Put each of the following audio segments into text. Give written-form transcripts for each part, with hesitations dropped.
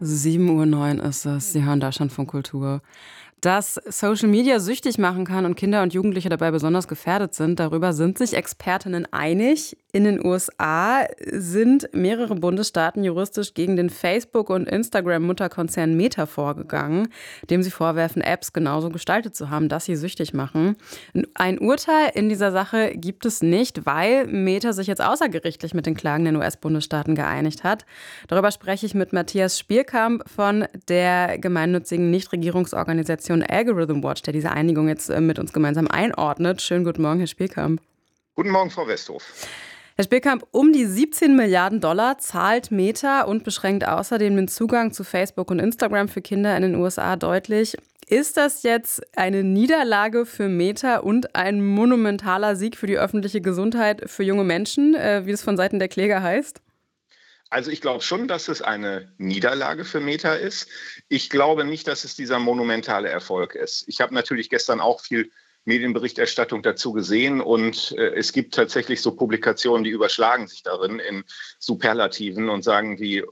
7:09 Uhr ist es. Sie hören Deutschlandfunk Kultur. Dass Social Media süchtig machen kann und Kinder und Jugendliche dabei besonders gefährdet sind, darüber sind sich Expertinnen einig. In den USA sind mehrere Bundesstaaten juristisch gegen den Facebook- und Instagram-Mutterkonzern Meta vorgegangen, dem sie vorwerfen, Apps genauso gestaltet zu haben, dass sie süchtig machen. Ein Urteil in dieser Sache gibt es nicht, weil Meta sich jetzt außergerichtlich mit den klagenden US-Bundesstaaten geeinigt hat. Darüber spreche ich mit Matthias Spielkamp von der gemeinnützigen Nichtregierungsorganisation Algorithm Watch, der diese Einigung jetzt mit uns gemeinsam einordnet. Schönen guten Morgen, Herr Spielkamp. Guten Morgen, Frau Westhoff. Herr Spielkamp, um die 17 Milliarden Dollar zahlt Meta und beschränkt außerdem den Zugang zu Facebook und Instagram für Kinder in den USA deutlich. Ist das jetzt eine Niederlage für Meta und ein monumentaler Sieg für die öffentliche Gesundheit für junge Menschen, wie es von Seiten der Kläger heißt? Also ich glaube schon, dass es eine Niederlage für Meta ist. Ich glaube nicht, dass es dieser monumentale Erfolg ist. Ich habe natürlich gestern auch viel Medienberichterstattung dazu gesehen und es gibt tatsächlich so Publikationen, die überschlagen sich darin in Superlativen und sagen, wie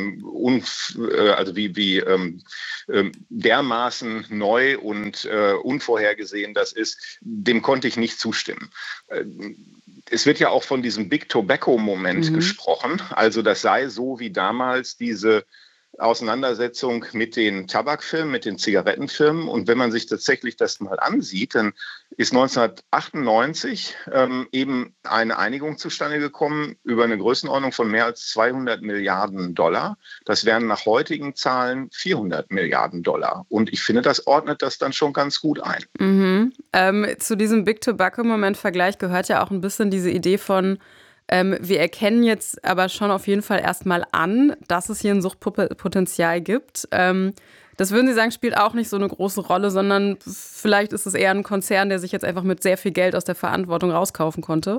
dermaßen neu und unvorhergesehen das ist. Dem konnte ich nicht zustimmen. Es wird ja auch von diesem Big Tobacco-Moment gesprochen. Also das sei so wie damals diese Auseinandersetzung mit den Tabakfirmen, mit den Zigarettenfirmen. Und wenn man sich tatsächlich das mal ansieht, dann ist 1998 eben eine Einigung zustande gekommen über eine Größenordnung von mehr als 200 Milliarden Dollar. Das wären nach heutigen Zahlen 400 Milliarden Dollar. Und ich finde, das ordnet das dann schon ganz gut ein. Zu diesem Big Tobacco-Moment-Vergleich gehört ja auch ein bisschen diese Idee von, wir erkennen jetzt aber schon auf jeden Fall erstmal an, dass es hier ein Suchtpotenzial gibt. Das würden Sie sagen, spielt auch nicht so eine große Rolle, sondern vielleicht ist es eher ein Konzern, der sich jetzt einfach mit sehr viel Geld aus der Verantwortung rauskaufen konnte?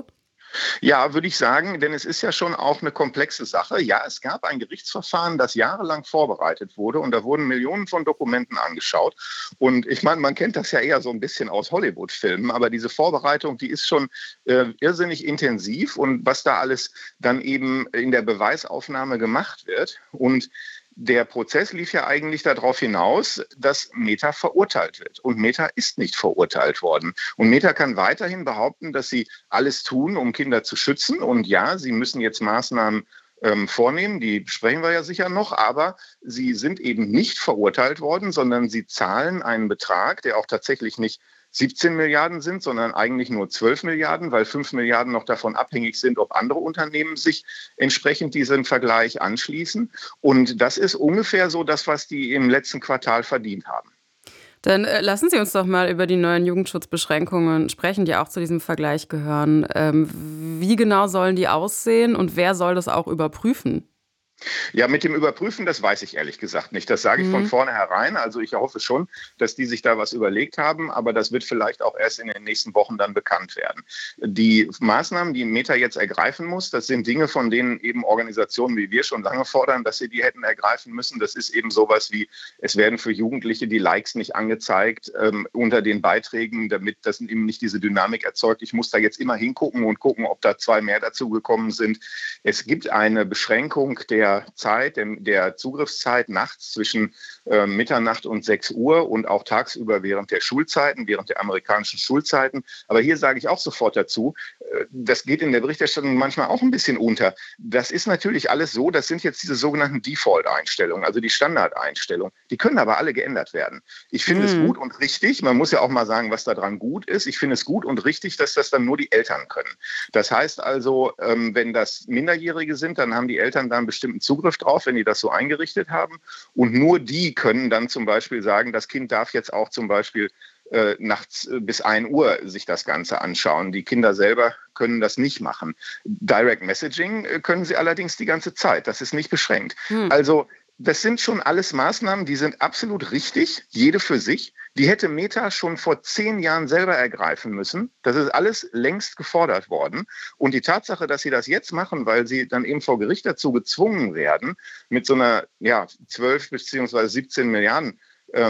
Ja, würde ich sagen, denn es ist ja schon auch eine komplexe Sache. Ja, es gab ein Gerichtsverfahren, das jahrelang vorbereitet wurde und da wurden Millionen von Dokumenten angeschaut. Und ich meine, man kennt das ja eher so ein bisschen aus Hollywood-Filmen, aber diese Vorbereitung, die ist schon irrsinnig intensiv und was da alles dann eben in der Beweisaufnahme gemacht wird. Und der Prozess lief ja eigentlich darauf hinaus, dass Meta verurteilt wird. Und Meta ist nicht verurteilt worden. Und Meta kann weiterhin behaupten, dass sie alles tun, um Kinder zu schützen. Und ja, sie müssen jetzt Maßnahmen vornehmen, die besprechen wir ja sicher noch, aber sie sind eben nicht verurteilt worden, sondern sie zahlen einen Betrag, der auch tatsächlich nicht 17 Milliarden sind, sondern eigentlich nur 12 Milliarden, weil 5 Milliarden noch davon abhängig sind, ob andere Unternehmen sich entsprechend diesem Vergleich anschließen. Und das ist ungefähr so das, was die im letzten Quartal verdient haben. Dann lassen Sie uns doch mal über die neuen Jugendschutzbeschränkungen sprechen, die auch zu diesem Vergleich gehören. Wie genau sollen die aussehen und wer soll das auch überprüfen? Ja, mit dem Überprüfen, das weiß ich ehrlich gesagt nicht. Das sage ich von vornherein. Also ich hoffe schon, dass die sich da was überlegt haben, aber das wird vielleicht auch erst in den nächsten Wochen dann bekannt werden. Die Maßnahmen, die Meta jetzt ergreifen muss, das sind Dinge, von denen eben Organisationen wie wir schon lange fordern, dass sie die hätten ergreifen müssen. Das ist eben sowas wie, es werden für Jugendliche die Likes nicht angezeigt unter den Beiträgen, damit das eben nicht diese Dynamik erzeugt. Ich muss da jetzt immer hingucken und gucken, ob da 2 mehr dazu gekommen sind. Es gibt eine Beschränkung der Zugriffszeit nachts zwischen Mitternacht und 6 Uhr und auch tagsüber während der Schulzeiten, während der amerikanischen Schulzeiten. Aber hier sage ich auch sofort dazu, das geht in der Berichterstattung manchmal auch ein bisschen unter. Das ist natürlich alles so, das sind jetzt diese sogenannten Default-Einstellungen, also die Standardeinstellungen. Die können aber alle geändert werden. Ich finde es gut und richtig, man muss ja auch mal sagen, was daran gut ist. Ich finde es gut und richtig, dass das dann nur die Eltern können. Das heißt also, wenn das Minderjährige sind, dann haben die Eltern da einen bestimmten Zugriff drauf, wenn die das so eingerichtet haben. Und nur die können dann zum Beispiel sagen, das Kind darf jetzt auch zum Beispiel nachts bis 1 Uhr sich das Ganze anschauen. Die Kinder selber können das nicht machen. Direct Messaging können sie allerdings die ganze Zeit. Das ist nicht beschränkt. Also das sind schon alles Maßnahmen, die sind absolut richtig, jede für sich. Die hätte Meta schon vor 10 Jahren selber ergreifen müssen. Das ist alles längst gefordert worden. Und die Tatsache, dass sie das jetzt machen, weil sie dann eben vor Gericht dazu gezwungen werden, mit so einer 12 bzw. 17 Milliarden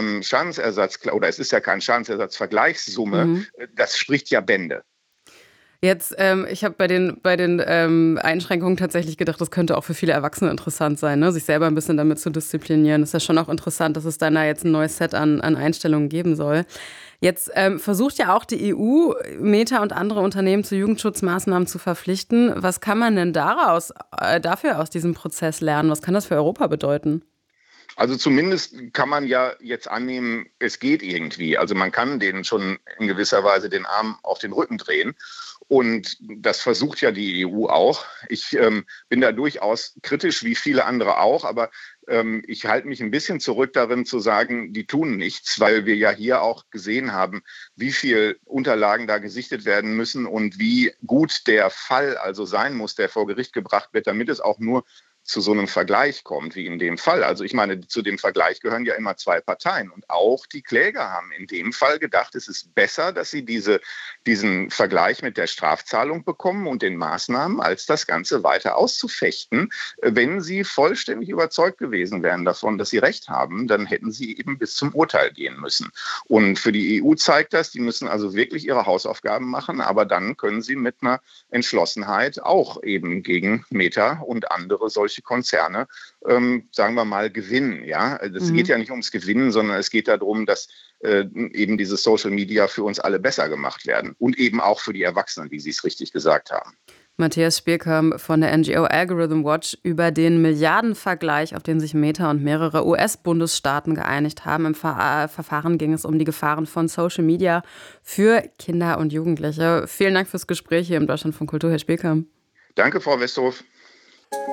Schadensersatz, oder es ist ja kein Schadensersatz, Vergleichssumme, das spricht ja Bände. Jetzt, ich habe bei den Einschränkungen tatsächlich gedacht, das könnte auch für viele Erwachsene interessant sein, ne? Sich selber ein bisschen damit zu disziplinieren. Das ist ja schon auch interessant, dass es dann da jetzt ein neues Set an Einstellungen geben soll. Jetzt versucht ja auch die EU, Meta und andere Unternehmen zu Jugendschutzmaßnahmen zu verpflichten. Was kann man denn dafür aus diesem Prozess lernen? Was kann das für Europa bedeuten? Also zumindest kann man ja jetzt annehmen, es geht irgendwie. Also man kann denen schon in gewisser Weise den Arm auf den Rücken drehen. Und das versucht ja die EU auch. Ich bin da durchaus kritisch, wie viele andere auch, aber ich halte mich ein bisschen zurück darin zu sagen, die tun nichts, weil wir ja hier auch gesehen haben, wie viel Unterlagen da gesichtet werden müssen und wie gut der Fall also sein muss, der vor Gericht gebracht wird, damit es auch nur zu so einem Vergleich kommt, wie in dem Fall. Also ich meine, zu dem Vergleich gehören ja immer zwei Parteien. Und auch die Kläger haben in dem Fall gedacht, es ist besser, dass sie diesen Vergleich mit der Strafzahlung bekommen und den Maßnahmen, als das Ganze weiter auszufechten. Wenn sie vollständig überzeugt gewesen wären davon, dass sie Recht haben, dann hätten sie eben bis zum Urteil gehen müssen. Und für die EU zeigt das, die müssen also wirklich ihre Hausaufgaben machen, aber dann können sie mit einer Entschlossenheit auch eben gegen Meta und andere solche Konzerne, sagen wir mal, gewinnen. Ja? Es geht ja nicht ums Gewinnen, sondern es geht darum, dass eben diese Social Media für uns alle besser gemacht werden und eben auch für die Erwachsenen, wie Sie es richtig gesagt haben. Matthias Spielkamp von der NGO Algorithm Watch über den Milliardenvergleich, auf den sich Meta und mehrere US-Bundesstaaten geeinigt haben. Im Verfahren ging es um die Gefahren von Social Media für Kinder und Jugendliche. Vielen Dank fürs Gespräch hier im Deutschlandfunk Kultur, Herr Spielkamp. Danke, Frau Westhoff.